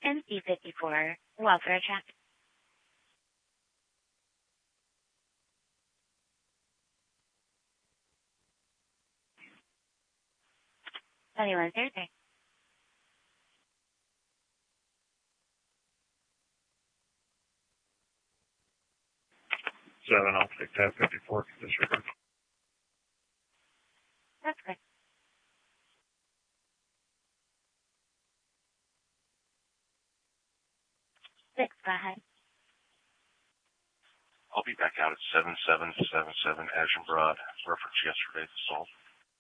NC54, welfare check. Anyone Thursday. 7, I'll take tab 54, disregard. That's good. 6, go ahead. I'll be back out at 7777 Ashland Broad. Reference yesterday's assault.